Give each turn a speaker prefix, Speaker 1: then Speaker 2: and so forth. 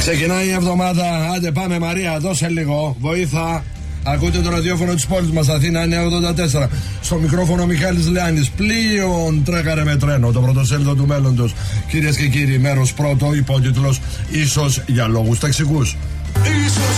Speaker 1: Ξεκινάει η εβδομάδα. Άντε πάμε Μαρία, δώσε λίγο βοήθα. Ακούτε το ραδιόφωνο της πόλης μας, Αθήνα 984. Στο μικρόφωνο Μιχάλης Λεάνης. Πλοίον τρέκαρε με τρένο, το πρωτοσέλιδο του μέλλοντος. Κυρίες και κύριοι, μέρος πρώτο, υπότιτλος ίσως για λόγους ταξικούς.